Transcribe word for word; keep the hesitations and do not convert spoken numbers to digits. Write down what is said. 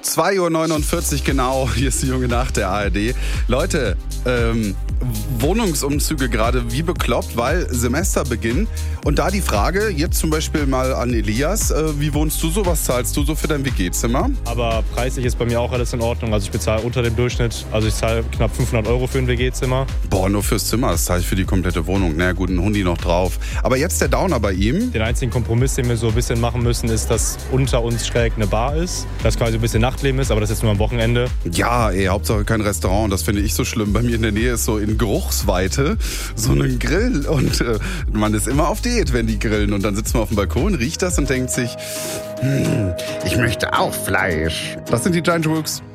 zwei Uhr neunundvierzig genau, hier ist die junge Nacht der A R D. Leute, ähm, Wohnungsumzüge gerade wie bekloppt, weil Semesterbeginn. Und da die Frage, jetzt zum Beispiel mal an Elias, äh, wie wohnst du so, was zahlst du so für dein W G-Zimmer? Aber preislich ist bei mir auch alles in Ordnung, also ich bezahle unter dem Durchschnitt, also ich zahle knapp fünfhundert Euro für ein W G-Zimmer. Boah, nur fürs Zimmer, das zahle ich für die komplette Wohnung. Na gut, ein Hundi noch drauf. Aber jetzt der Downer bei ihm. Den einzigen Kompromiss, den wir so ein bisschen machen müssen, ist, dass unter uns schräg eine Bar ist, dass quasi ein bisschen Nachtleben ist, aber das ist jetzt nur am Wochenende. Ja, ey, Hauptsache kein Restaurant, das finde ich so schlimm. Bei mir in der Nähe ist so in Geruchsweite so ein Grill und äh, man ist immer auf Diät, wenn die grillen und dann sitzt man auf dem Balkon, riecht das und denkt sich, hm, ich möchte auch Fleisch. Das sind die Giant Rooks.